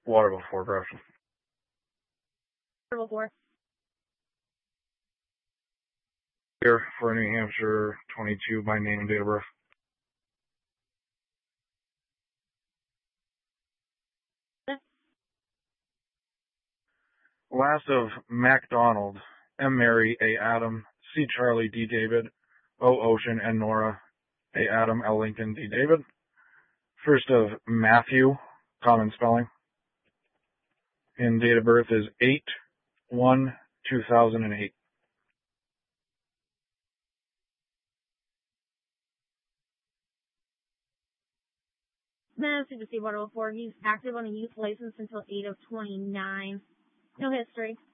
Waterville 4, correction. Waterville 4. Here for New Hampshire 22 by name and date of birth. Last of MacDonald, M. Mary, A. Adam, C. Charlie, D. David, O. Ocean, N. Nora, A. Adam, L. Lincoln, D. David. First of Matthew, common spelling. And date of birth is 8/1/2008. Massachusetts Waterville 4. He's active on a youth license until 8/29. No history.